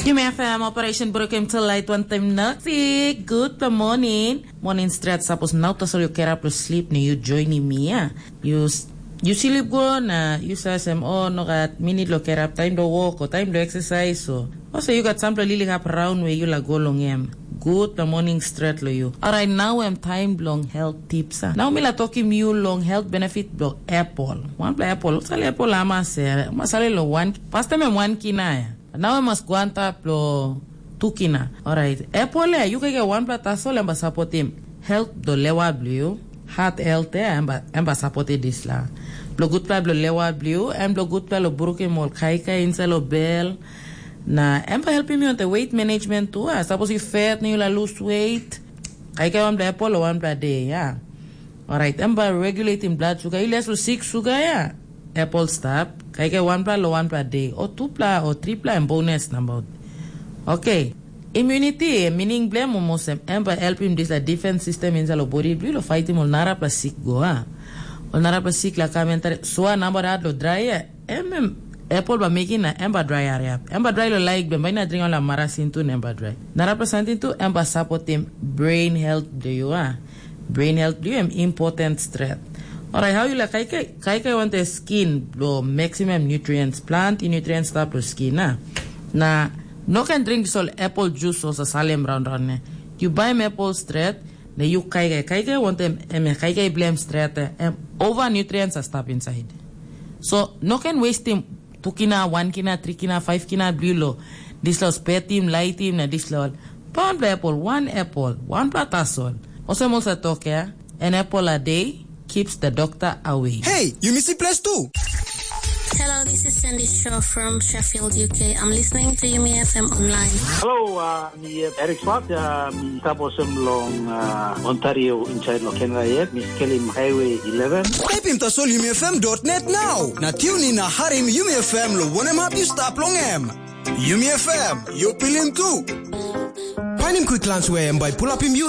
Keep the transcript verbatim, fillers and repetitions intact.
You may have Operation Broken till light one time naughty. Good morning. Morning stretch suppose now to so you care up to sleep ni you joining me ya. You you sleep go na you say some oh no got minute lo care up time to walk or time to exercise so. Also you got some lily up around where you la go long em. Good morning stretch lo you. Alright now I'm time long health tips. Now me la talking you long health benefit block apple. One play apple. What's apple ama se? Masale lo one. Pasta me one kinaya. Now I must go and tap lo two kina. Alright. Apple you can get one plataso and support him. Health do lewa blue. Heart health and ba support this la. Lo good pla lo lewa blue and lo good pla lo broken mol kaika inside lo bell. Na empa helping me on the weight management too. I suppose you fat ni you la lose weight. Kaika one pla apple or one pla day, yeah. Alright. Empa regulating blood sugar. You less lo six sugar, yeah. Apple stop. Kaika one pla lo one pla day. Or two pla or three pla and bonus number. Okay. Immunity, meaning blame almost empa help him this a defense system in the body. Blue lo fight him on nara pla sick go, ah. On nara pla sick la kamentare. So a number ad lo dry, em apple ba making na emba dry area. Emba dry lo like ben na drink on la marasin to emba dry. Nara presenting to emba support him brain health do you ah. Brain health do you am important strength. Alright, how you like kaika kaika want the skin lo maximum nutrients, plant nutrients stop to skin na. Na no can drink sol apple juice or sa salem round round ne. You buy maple straight, na you kaika kaika want them em kaika blame straight em over nutrients are stop inside. So no can waste him two kina, one kina, three kina, five kina below. This lo spare team, light team, na this lo pound apple, one apple, one platasol. Also most a talk yeah, an apple a day keeps the doctor away. Hey, you miss it place too. Hello, this is Sandy Shaw from Sheffield, U K. I'm listening to Yumi F M online. Hello, uh, me uh, Eric Swart, uh, me taposem long uh, Ontario inside lo Canada yet, Miss Kelly Highway eleven. Type him to sol yumi f m dot net now. Na tune in na harim Yumi F M lo one em up you stop long em. Yumi F M, you pilling too. Find him quick glance where by pull up him